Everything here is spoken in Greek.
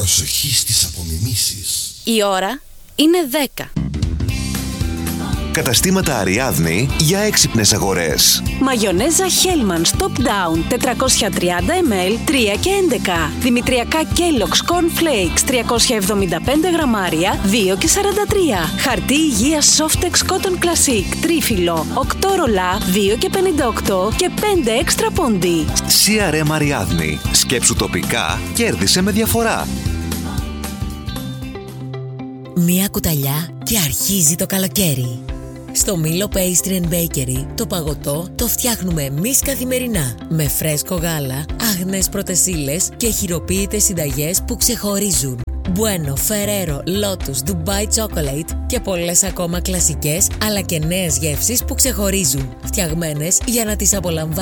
Προσοχή στις απομιμήσεις. Η ώρα είναι 10. Καταστήματα Αριάδνη για έξυπνες αγορές. Μαγιονέζα Hellmann's Top Down 430 ml 3 και 11. Δημητριακά Kellogg's Corn Flakes 375 γραμμάρια 2 και 43. Χαρτί υγείας Softex Cotton Classic τρίφυλλο 8 ρολά 2 και 58 και 5 έξτρα πόντι. CRM Αριάδνη. Σκέψου τοπικά, κέρδισε με διαφορά. Μία κουταλιά και αρχίζει το καλοκαίρι. Στο Μήλο Pastry and Bakery το παγωτό το φτιάχνουμε εμείς καθημερινά με φρέσκο γάλα, άγνες πρωτεσίλες και χειροποίητες συνταγές που ξεχωρίζουν. Bueno, Ferrero, Lotus, Dubai Chocolate και πολλές ακόμα κλασικές αλλά και νέες γεύσεις που ξεχωρίζουν. Φτιαγμένες για να τις απολαμβάνεις